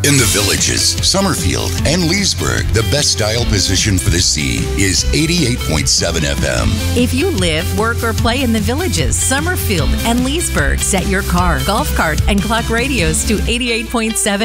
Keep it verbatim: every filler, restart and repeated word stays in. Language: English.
In the Villages, Summerfield, and Leesburg, the best dial position for the sea is eighty-eight point seven F M. If you live, work, or play in the Villages, Summerfield, and Leesburg, set your car, golf cart, and clock radios to eighty-eight point seven